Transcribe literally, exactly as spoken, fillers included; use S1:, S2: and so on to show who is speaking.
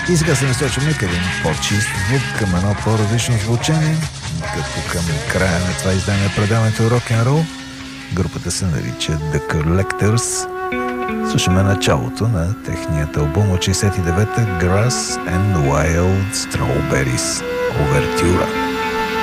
S1: И сега се насочваме към един по-чист звук, към едно по-различно звучение, като към края на това издание предаването Rock'n'Roll. Групата се нарича The Collectors. Слушаме началото на техният албум от шейсет и девета Grass and Wild Strawberries. Овертюра.